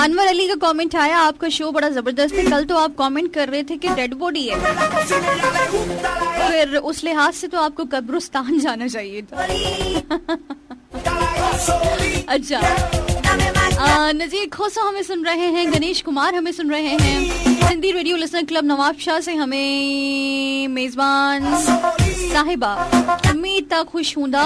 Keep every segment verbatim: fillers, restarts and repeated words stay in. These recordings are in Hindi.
अनवर अली का कमेंट आया, आपका शो बड़ा जबरदस्त है। कल तो आप कमेंट कर रहे थे कि डेड बॉडी है, फिर उस लिहाज से तो आपको कब्रिस्तान जाना चाहिए था। अच्छा, नजीर खोसा हमें सुन रहे हैं, गणेश कुमार हमें सुन रहे हैं, Hindi radio listener club Nawabshah से हमें मेजबान साहिबा उम्मीद खुशहुदा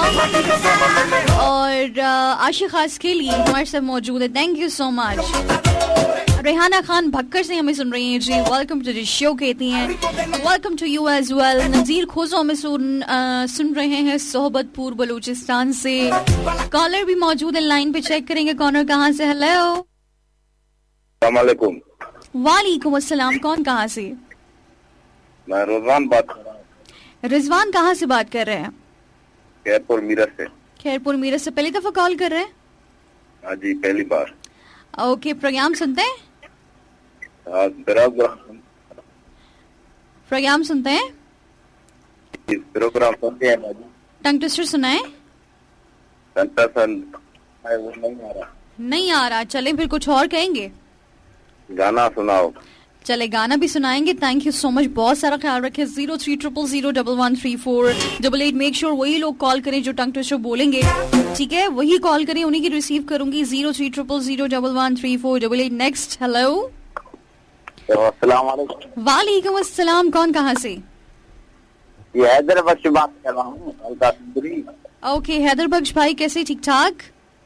और आशिक खास के लिए हमारे साथ मौजूद है। Thank you so much. Rehana Khan Bhakkar से हमें सुन रही हैं जी, वेलकम टू द शो कहती हैं, welcome to you as well. नजीर खोजो हमें सुन आ, सुन रहे हैं सोहबतपुर बलूचिस्तान से। कॉलर भी मौजूद है लाइन पे, चेक करेंगे कॉलर कहाँ से। हेलो, अस्सलाम वालेकुम। वालेकुम अस्सलाम, कौन कहाँ से? मैं रिजवान बात कर रहा हूँ। रिजवान कहाँ से बात कर रहे हैं? खैरपुर मीरठ से। खैरपुर मीरठ से पहली दफा कॉल कर रहे हैं? हाँ जी, पहली बार। ओके, प्रोग्राम सुनते हैं? प्रोग्राम सुनते हैं? प्रोग्राम सुनते हैं। टंग ट्विस्टर सुनाए? नहीं आ रहा। नहीं आ रहा, चले फिर कुछ और कहेंगे? गाना सुनाओ। चले, गाना भी सुनाएंगे। थैंक यू सो मच, बहुत सारा ख्याल रखें। Zero three triple zero double one three four double eight make sure वही लोग कॉल करें जो टंग ट्विस्टर बोलेंगे, ठीक है? वही कॉल करें, उन्हीं की रिसीव करूंगी। Zero three triple zero double one three four double eight. Next, hello. अस्सलाम वालेकुम। वालेकुम अस्सलाम, कौन कहाँ से? ये हैदर बख्श बात कर रहा हूँ। ओके, हैदर बख्श भाई कैसे? ठीक ठाक।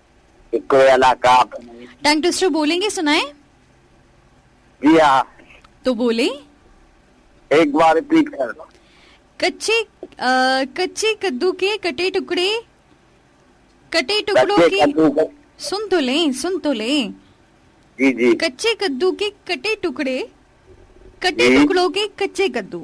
टंग ट्विस्टर बोलेंगे, सुनाए? जी हाँ। तो बोले एक बार रिपीट कर। कच्चे आ, कच्चे कद्दू के कटे टुकड़े, कटे टुकड़ों के, सुन तो ले सुन तो ले जी जी। कच्चे कद्दू के कटे टुकड़े, कटे टुकड़ों के कच्चे कद्दू।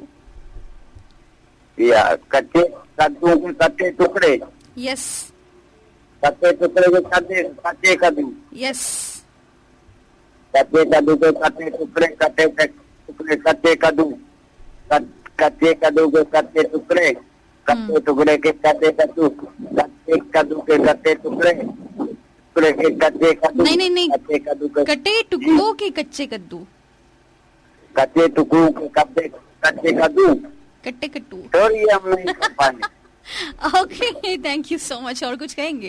या कच्चे कद्दू के कच्चे टुकड़े। यस। कच्चे टुकड़े के कच्चे कच्चे कद्दू। यस। कच्चे कद्दू के कच्चे टुकड़े, कच्चे टुकड़े कच्चे कद्दू, कच्चे कद्दू के कच्चे टुकड़े, कच्चे टुकड़े के कच्चे कद्दू, कच्चे कद्दू के कच्चे टुकड़े, टुकड़े के कच्चे कद्दू। नहीं नहीं नहीं, कच्चे कद्दू के कटे टुकड़ों के कच्चे कद्दू, कच्चे टुकड़ों के कच्चे कच्चे कद्दू, कट्टे कट्टू। सॉरी, हम नहीं कर पाएंगे। Okay, thank you so much. और कुछ कहेंगे?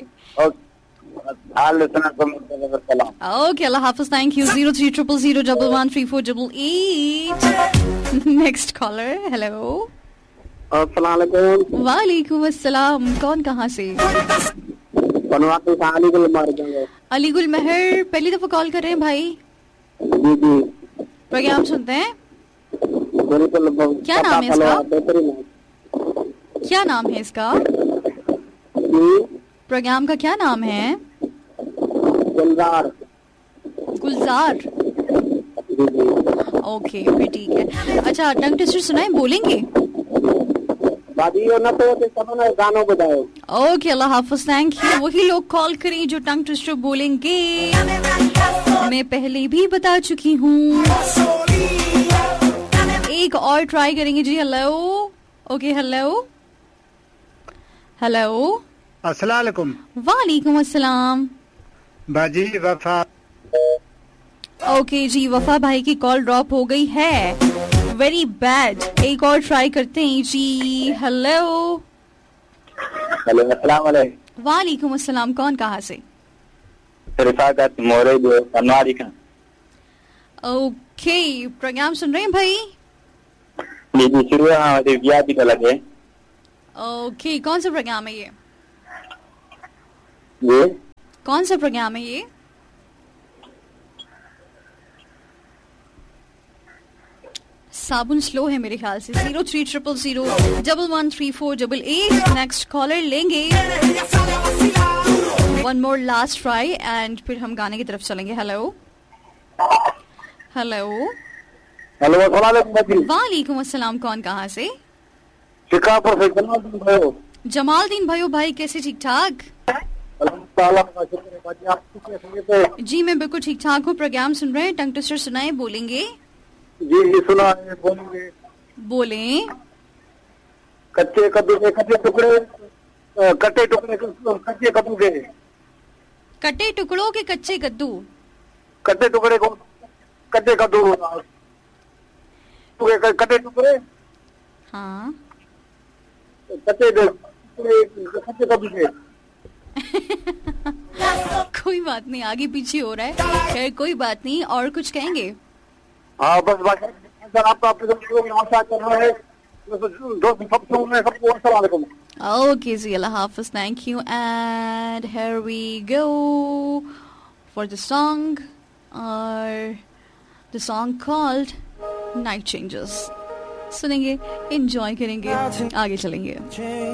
Okay, Allah Hafiz, thank you. Zero three triple zero double one three four double eight. Next collar, hello. अस्सलाम वालेकुम। वालेकुम अस्सलाम, कौन कहाँ से? अलीगुल महर, पहली दफा कॉल कर रहे हैं भाई? जी जी। प्रोग्राम सुनते हैं? बिल्कुल। क्या नाम है इसका? क्या नाम है इसका? प्रोग्राम का क्या नाम है? गुलजार। गुलजार। ओके, फिर ठीक है। अच्छा, टंग ट्विस्टर सुनाए, बोलेंगे? गानों बजाओ। Okay, Allah Hafiz, thank you. वही लोग कॉल करें जो टंग ट्विस्टर बोलेंगे। मैं पहले भी बता चुकी हूँ। एक और ट्राई करेंगे जी। हेलो। Okay, hello hello. अस्सलाम वालेकुम। वालेकुम अस्सलाम। बाजी वफा। ओके जी, वफा भाई की कॉल ड्रॉप हो गई है, वेरी बैड। एक और ट्राई करते हैं जी। हेलो। हेलो, अस्सलाम वालेकुम। वालेकुम अस्सलाम, कौन कहाँ से? रिफाकत मोरे जो अनवारी का। ओके, प्रोग्राम सुन रहे हैं भाई? जी जी, शुरू है। हाँ, दिव्या भी लगे। ओके, कौन सा प्रोग्राम है ये? ये कौन सा प्रोग्राम है ये? साबुन स्लो है मेरे ख्याल से। Zero three triple zero double one three four double eight. Next collar लेंगे। One more last try and फिर हम गाने की तरफ चलेंगे। Hello hello. हेलो, वालेकुम अस्सलाम, कौन कहाँ से? शिकापुर से जमालदीन भाई। जमालदीन भाई भाई कैसे? ठीक ठाक जी, मैं बिल्कुल ठीक ठाक हूँ। प्रोग्राम सुन रहे हैं? टंग ट्विस्टर सुनाए, बोलेंगे? जी जी, सुना है, बोलेंगे। बोलें। कच्चे कद्दू के कच्चे टुकड़े, कच्चे टुकड़े कच्चे कद्दू के, कटे टुकड़ों के कच्चे कद्दू। कच्चे टुकड़े को कच्चे का दो कच्चे टुकड़े हाँ कच्चे कच्चे कद्दू के कोई बात नहीं, आगे पीछे हो रहा है, खैर कोई बात नहीं। और कुछ कहेंगे? हाँ बस बस सर आपका नमस्कार कर रहा है दोस्त सबको सबको अस्सलाम वालेकुम। Okay, ji Allah Hafiz, thank you. And here we go for the song, or the song called Night Changes. सुनेंगे, enjoy करेंगे, आगे चलेंगे।